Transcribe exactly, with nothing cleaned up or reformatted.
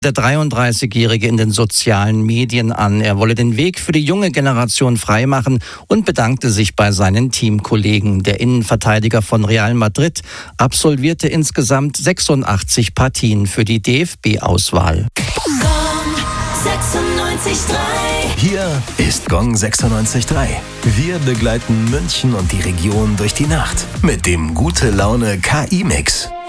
Der dreiunddreißigjährige in den sozialen Medien an. Er wolle den Weg für die junge Generation freimachen und bedankte sich bei seinen Teamkollegen. Der Innenverteidiger von Real Madrid absolvierte insgesamt sechsundachtzig Partien für die D F B-Auswahl. Gong sechsundneunzig Komma drei. Hier ist Gong sechsundneunzig Komma drei. Wir begleiten München und die Region durch die Nacht mit dem Gute-Laune-K I-Mix.